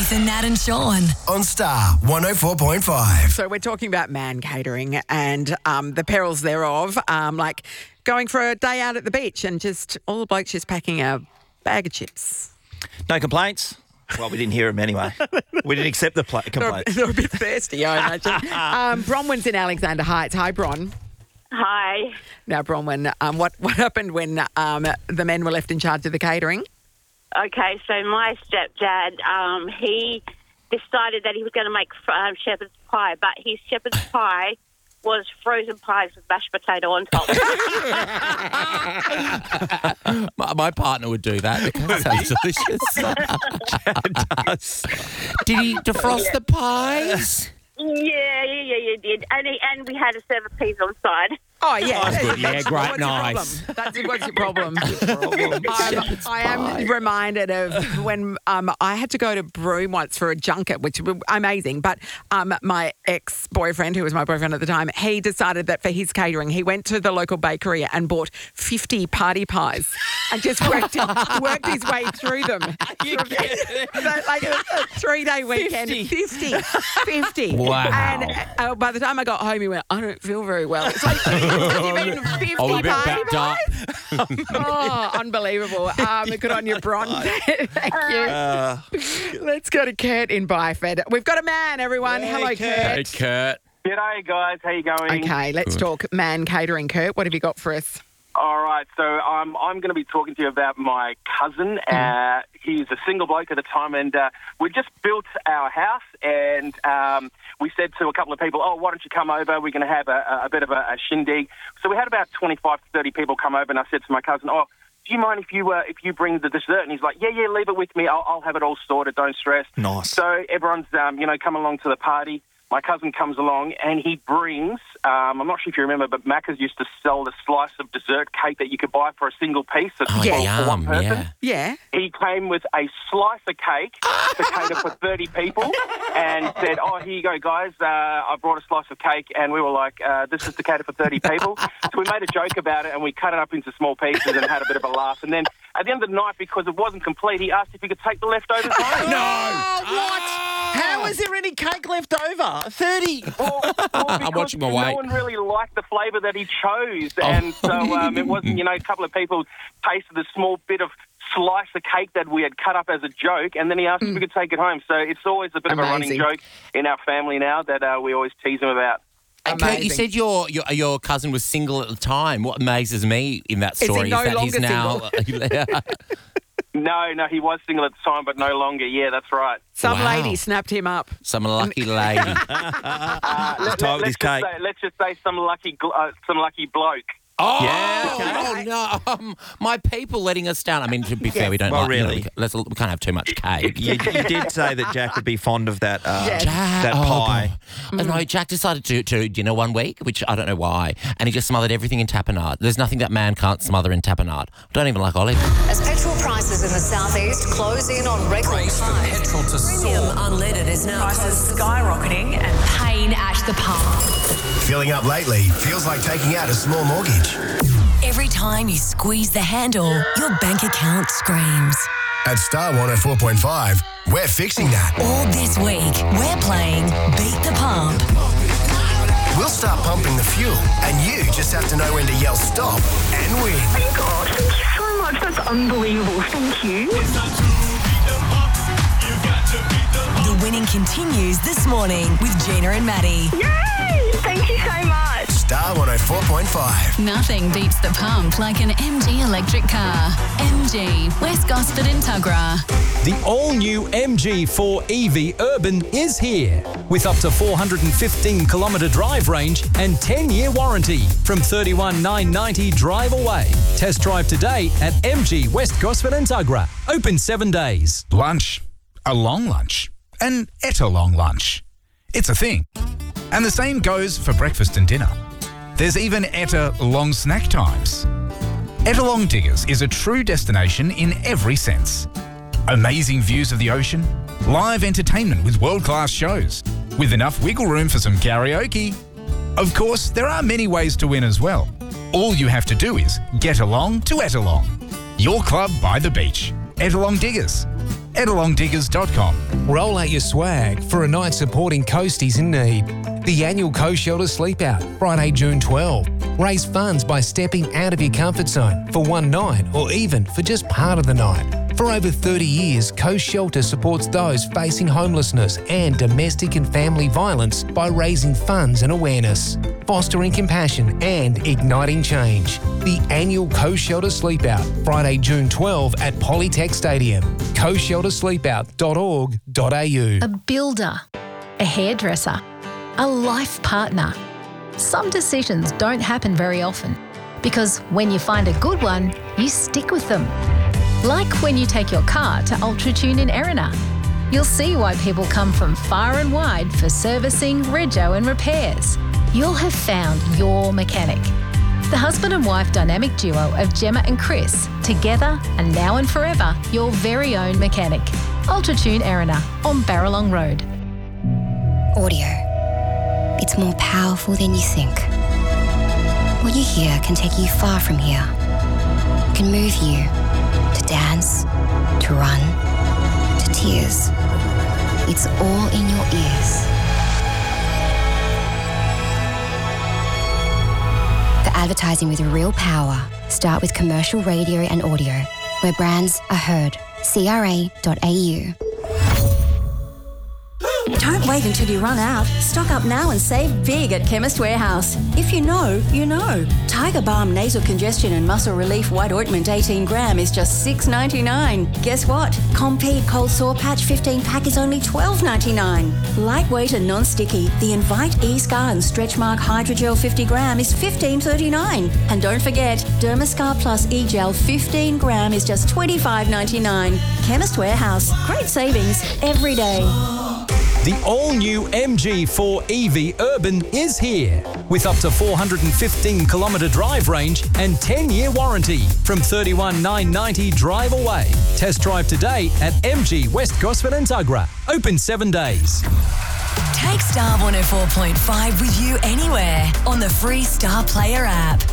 Nathan, Nat and Sean. On Star 104.5. So we're talking about man catering and the perils thereof, like going for a day out at the beach and just all the blokes just packing a bag of chips. No complaints? Well, we didn't hear them anyway. We didn't accept the complaints. They're a bit thirsty, I imagine. Bronwyn's in Alexander Heights. Hi, Bron. Hi. Now, Bronwyn, what happened when the men were left in charge of the catering? Okay, so my stepdad, he decided that he was going to make shepherd's pie, but his shepherd's pie was frozen pies with mashed potato on top. My partner would do that because it sounds delicious. Did he defrost the pies? Yeah, he did. And we had a serve of peas on the side. Oh, yeah. That's good. Yeah, great, What's nice. What's your problem? I am reminded of when I had to go to Broome once for a junket, which was amazing. But my ex-boyfriend, who was my boyfriend at the time, he decided that for his catering, he went to the local bakery and bought 50 party pies and just worked his way through them. Like a 3-day weekend. 50. Wow. And by the time I got home, he went, I don't feel very well. It's like, you've eaten 50 a bit party backed up. pies? Oh, unbelievable. Good on you, Bron. Thank you. Let's go to Kurt in Byford. We've got a man, everyone. Hey, Hello, Kurt. Hey, Kurt. G'day, guys. How you going? Okay, let's talk man catering. Kurt, what have you got for us? All right. So I'm going to be talking to you about my cousin. He's a single bloke at the time, and we just built our house, and we said to a couple of people, why don't you come over? We're going to have a bit of a shindig. So we had about 25 to 30 people come over, and I said to my cousin, do you mind if you bring the dessert? And he's like, yeah, leave it with me. I'll have it all sorted. Don't stress. Nice. So everyone's, come along to the party. My cousin comes along and he brings, I'm not sure if you remember, but Macca's used to sell the slice of dessert cake that you could buy for a single piece. For one person. Yeah. He came with a slice of cake to cater for 30 people and said, here you go, guys. I brought a slice of cake. And we were like, this is to cater for 30 people. So we made a joke about it and we cut it up into small pieces and had a bit of a laugh. And then at the end of the night, because it wasn't complete, he asked if he could take the leftovers home. No! What? How is there any cake left over? 30? Well, I'm watching my weight. No one really liked the flavour that he chose. And so it wasn't, a couple of people tasted a small bit of slice of cake that we had cut up as a joke, and then he asked if we could take it home. So it's always a bit of a running joke in our family now that we always tease him about. And Kurt, you said your cousin was single at the time. What amazes me in that story is that he's now... No, he was single at the time, but no longer. Yeah, that's right. Some lady snapped him up. Some lucky lady. Let's just say some lucky bloke. Oh, yeah, okay. Oh no! My people letting us down. I mean, to be fair, we don't. Well, like, really, we can't have too much cake. You did say that Jack would be fond of that. That pie. No, Jack decided to dinner one week, which I don't know why, and he just smothered everything in tapenade. There's nothing that man can't smother in tapenade. I don't even like olive. As petrol prices in the southeast close in on record highs, petrol to premium unleaded is now prices skyrocketing and pain at the pump. Filling up lately feels like taking out a small mortgage. Every time you squeeze the handle, your bank account screams. At Star 104.5, we're fixing that. All this week, we're playing Beat the Pump. We'll start pumping the fuel, and you just have to know when to yell stop and win. Oh my God, thank you so much. That's unbelievable. Thank you. The winning continues this morning with Gina and Maddie. Yay! Thank you so much. Star 104.5. Nothing beats the pump like an MG electric car. MG, West Gosford and Tuggerah. The all-new MG4 EV Urban is here with up to 415-kilometre drive range and 10-year warranty from $31,990 drive away. Test drive today at MG West Gosford and Tuggerah. Open 7 days. Lunch. A long lunch. An etta long lunch. It's a thing. And the same goes for breakfast and dinner. There's even etta long snack times. Ettalong Diggers is a true destination in every sense. Amazing views of the ocean, live entertainment with world-class shows, with enough wiggle room for some karaoke. Of course, there are many ways to win as well. All you have to do is get along to Ettalong. Your club by the beach. Ettalong Diggers. etalongdiggers.com. Roll out your swag for a night supporting coasties in need. The annual Coast Shelter Sleep Out, Friday, June 12. Raise funds by stepping out of your comfort zone for one night or even for just part of the night. For over 30 years, Coast Shelter supports those facing homelessness and domestic and family violence by raising funds and awareness, fostering compassion and igniting change. The annual Coast Shelter Sleep Out, Friday, June 12 at Polytech Stadium. coastsheltersleepout.org.au. A builder, a hairdresser, a life partner. Some decisions don't happen very often because when you find a good one, you stick with them. Like when you take your car to UltraTune in Erina. You'll see why people come from far and wide for servicing, rego and repairs. You'll have found your mechanic. The husband and wife dynamic duo of Gemma and Chris, together and now and forever, your very own mechanic. UltraTune Erina on Barralong Road. Audio. It's more powerful than you think. What you hear can take you far from here. It can move you to dance, to run, to tears. It's all in your ears. For advertising with real power, start with commercial radio and audio, where brands are heard. CRA.au. Don't wait until you run out. Stock up now and save big at Chemist Warehouse. If you know, you know. Tiger Balm Nasal Congestion and Muscle Relief White Ointment 18 gram is just $6.99. Guess what? Compeed Cold Sore Patch 15 pack is only $12.99. Lightweight and non-sticky, the Invite E-Scar and Stretch Mark Hydrogel 50 gram is $15.39. And don't forget, Dermascar Plus E-Gel 15 gram is just $25.99. Chemist Warehouse. Great savings every day. The all-new MG4 EV Urban is here with up to 415-kilometre drive range and 10-year warranty from $31,990 drive away. Test drive today at MG West Gosford and Tuggerah. Open 7 days. Take Star 104.5 with you anywhere on the free Star Player app.